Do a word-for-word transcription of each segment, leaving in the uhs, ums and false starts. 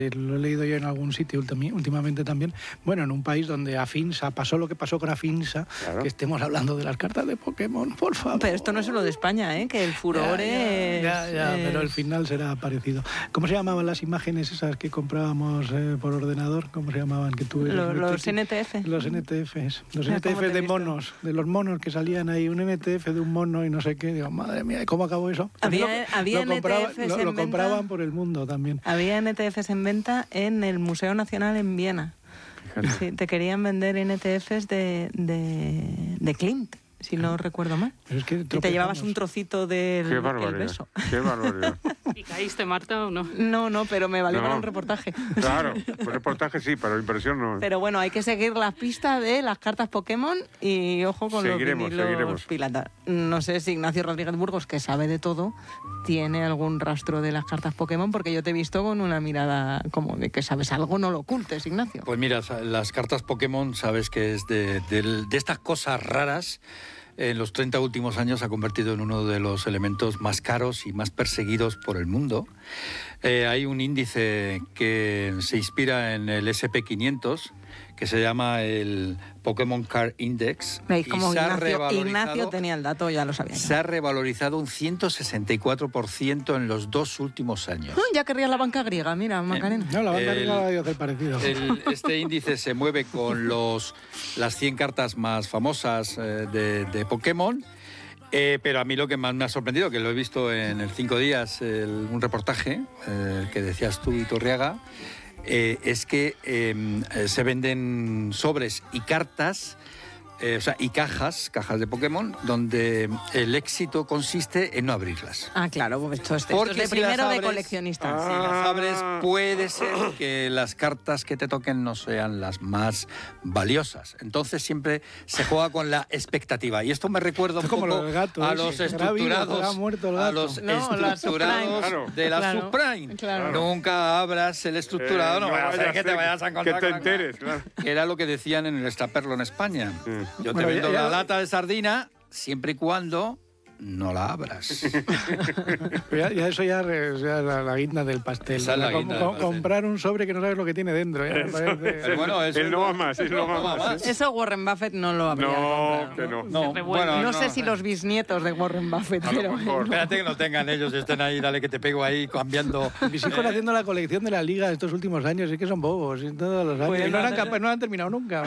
Lo he leído yo en algún sitio últimamente también. Bueno, en un país donde Afinsa, pasó lo que pasó con Afinsa, claro. Que estemos hablando de las cartas de Pokémon, por favor. Pero esto no es solo de España, ¿eh? Que el furor ya, es... Ya, ya, es... pero el final será parecido. ¿Cómo se llamaban las imágenes esas que comprábamos eh, por ordenador? ¿Cómo se llamaban? Que tú los, los N T F. Los N T Fs. Los N T Fs de monos, de los monos que salían ahí, un N T F de un mono y no sé qué. Digo, madre mía, ¿cómo acabó eso? Había, lo, había lo, compraba, N T Fs lo, en lo compraban venta, por el mundo también. Había N T Fs en venta en el Museo Nacional en Viena. Sí, te querían vender N T Fs de, de, de Klimt, si no recuerdo mal. Pero es que y te llevabas un trocito del qué barbaridad, beso. Qué barbaridad. ¿Y caíste, Marta, o no? No, no, pero me valió No. para un reportaje. Claro, un reportaje sí, para impresión no. Pero bueno, hay que seguir las pistas de las cartas Pokémon y ojo con Seguiremos, los vinilos seguiremos. pirata. No sé si Ignacio Rodríguez Burgos, que sabe de todo, tiene algún rastro de las cartas Pokémon, porque yo te he visto con una mirada como de que sabes algo, no lo ocultes, Ignacio. Pues mira, las cartas Pokémon, sabes que es de, de, de estas cosas raras. En los treinta últimos años se ha convertido en uno de los elementos más caros y más perseguidos por el mundo. Eh, hay un índice que se inspira en el ese pe quinientos, que se llama el Pokémon Card Index. ¿Veis cómo y se ha Ignacio, revalorizado, Ignacio tenía el dato, ya lo sabía? Se ha revalorizado un ciento sesenta y cuatro por ciento en los dos últimos años. Uh, ya querría la banca griega, mira, Macarena. No, la banca El- griega debe hacer parecido. El- este índice se mueve con los, las cien cartas más famosas eh, de, de Pokémon. Eh, pero a mí lo que más me ha sorprendido, que lo he visto en el Cinco Días, el- un reportaje eh, que decías tú, Iturriaga, eh, es que eh, se venden sobres y cartas, eh, o sea, y cajas, cajas de Pokémon, donde el éxito consiste en no abrirlas. Ah, claro, pues esto, es- esto Porque es de si las primero de abres- coleccionista. Si las abres, puede ser que las cartas que te toquen no sean las más valiosas. Entonces siempre se juega con la expectativa. Y esto me recuerda un Es como poco lo del gato a ese, los que será vivo, estructurados, será muerto el a gato. los No, la estructurados subprime. de la Claro, subprime. claro. Nunca abras el estructurado, Eh, no, vaya a ser que te vayas a Que encontrar te con la- enteres, claro. que era lo que decían en el Extraperlo en España. Sí. Yo te Bueno, vendo ya- ya- la lata de sardina siempre y cuando no la abras. Ya, ya eso ya es ya la, la guinda del pastel. Esa es la Com- guinda com- del pastel. Comprar un sobre que no sabes lo que tiene dentro. Ya me parece- Pero bueno, eso Él no va más, él no va más. Eso Warren Buffett no lo habría No, comprado. que no. No, Se revuelve. bueno, No, no. sé si los bisnietos de Warren Buffett, A lo pero mejor. Espérate que no tengan ellos, estén ahí, dale que te pego ahí cambiando. Mis hijos haciendo la colección de la liga estos últimos años, es que son bobos, y todos los años. Pues y no, nada, han, capa- no han terminado nunca.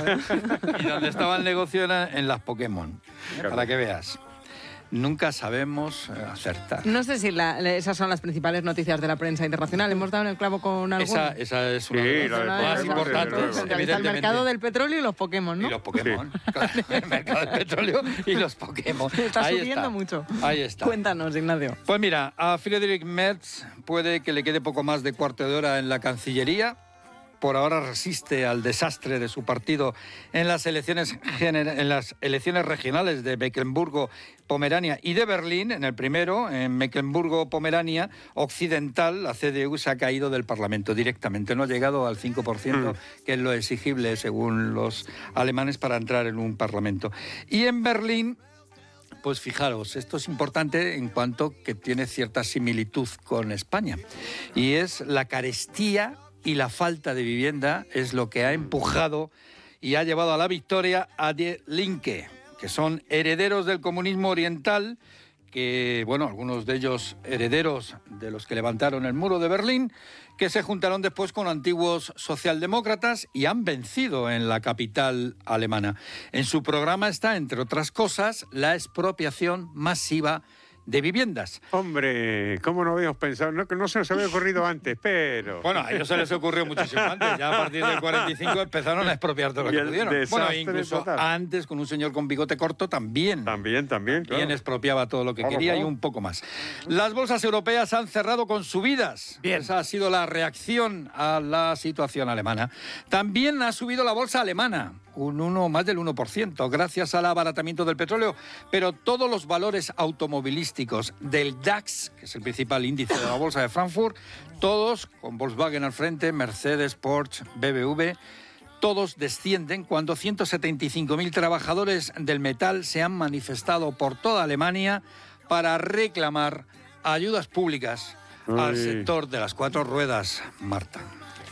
Y donde estaba el negocio era en las Pokémon, para que veas. Nunca sabemos eh, acertar. no sé si la- esas son las principales noticias de la prensa internacional. ¿Hemos dado en el clavo con alguna? Esa, esa es una Sí, de la las de más Pokémon, importantes, desde luego. Está el evidentemente. mercado del petróleo y los Pokémon, ¿no? Y los Pokémon. Claro, el mercado del petróleo y los Pokémon. Está Ahí subiendo está. mucho. Ahí está. Cuéntanos, Ignacio. Pues mira, a Friedrich Merz puede que le quede poco más de cuarto de hora en la Cancillería. Por ahora resiste al desastre de su partido en las elecciones, gener- en las elecciones regionales de Mecklemburgo, Pomerania y de Berlín. En el primero, en Mecklemburgo, Pomerania Occidental, la ce de u se ha caído del Parlamento directamente. No ha llegado al cinco por ciento, que es lo exigible según los alemanes para entrar en un Parlamento. Y en Berlín... Pues fijaros, esto es importante en cuanto que tiene cierta similitud con España. Y es la carestía y la falta de vivienda es lo que ha empujado y ha llevado a la victoria a Die Linke, que son herederos del comunismo oriental, que, bueno, algunos de ellos herederos de los que levantaron el muro de Berlín, que se juntaron después con antiguos socialdemócratas y han vencido en la capital alemana. En su programa está, entre otras cosas, la expropiación masiva de viviendas. Hombre, ¿cómo no habíamos pensado? No, que no se nos había ocurrido antes, pero... Bueno, a ellos se les ocurrió muchísimo antes. Ya a partir del cuarenta y cinco empezaron a expropiar todo lo Y que el pudieron. Bueno, desastre incluso total. antes, con un señor con bigote corto, también. También, también, claro. Quien expropiaba todo lo que Claro, quería claro. y un poco más. Las bolsas europeas han cerrado con subidas. Bien. Esa ha sido la reacción a la situación alemana. También ha subido la bolsa alemana, un uno, más del uno por ciento, gracias al abaratamiento del petróleo. Pero todos los valores automovilísticos del DAX, que es el principal índice de la bolsa de Frankfurt, todos, con Volkswagen al frente, Mercedes, Porsche, B M W... todos descienden cuando ciento setenta y cinco mil trabajadores del metal se han manifestado por toda Alemania para reclamar ayudas públicas al Ay. sector de las cuatro ruedas, Marta.